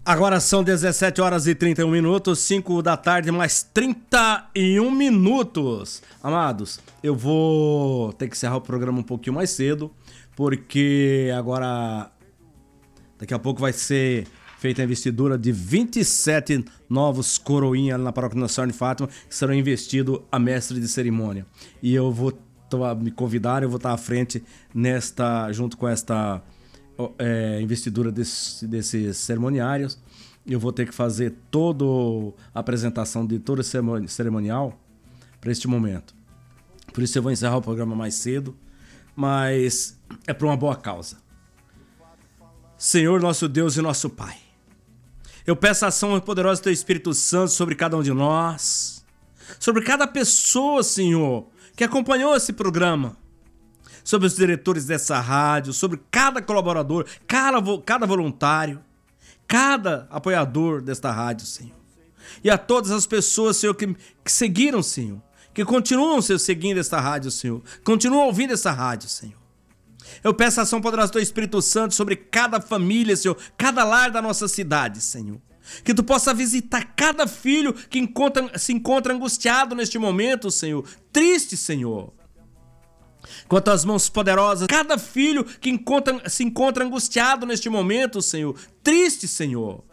Agora são 17 horas e 31 minutos, 5 da tarde, mais 31 minutos. Amados, eu vou ter que encerrar o programa um pouquinho mais cedo, porque agora, daqui a pouco vai ser feita a investidura de 27 novos coroinhas na Paróquia Nossa Senhora de Fátima, que serão investidos a mestre de cerimônia. E eu vou me convidar, eu vou estar à frente junto com esta investidura desses cerimoniários. Eu vou ter que fazer toda a apresentação de todo esse cerimonial para este momento. Por isso eu vou encerrar o programa mais cedo, mas é por uma boa causa. Senhor, nosso Deus e nosso Pai, eu peço a ação poderosa do Teu Espírito Santo sobre cada um de nós, sobre cada pessoa, Senhor, que acompanhou esse programa, sobre os diretores dessa rádio, sobre cada colaborador, cada voluntário, cada apoiador desta rádio, Senhor. E a todas as pessoas, Senhor, que seguiram, Senhor, que continuam, Senhor, seguindo esta rádio, Senhor, continuam ouvindo essa rádio, Senhor. Eu peço a ação poderosa do Teu Espírito Santo sobre cada família, Senhor, cada lar da nossa cidade, Senhor. Que Tu possa visitar cada filho que se encontra angustiado neste momento, Senhor, triste, Senhor. Com as Tuas mãos poderosas, cada filho que se encontra angustiado neste momento, Senhor, triste, Senhor.